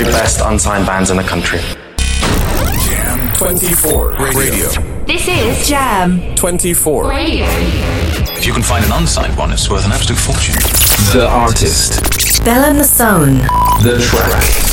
very best unsigned bands in the country. Jam 24 Radio. This is Jam 24 Radio. If you can find an unsigned one, it's worth an absolute fortune. The artist. Bell and the Sound. The track.